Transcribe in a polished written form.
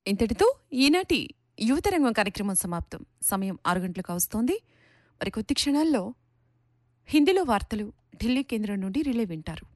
ఇంతటితో ఈనాటి యువతరంగం కార్యక్రమం సమాప్తం. సమయం 6 గంటలకు వస్తోంది. మరి కొద్ది క్షణాల్లో హిందీలో వార్తలు ఢిల్లీ కేంద్రం నుండి రిలే వింటారు.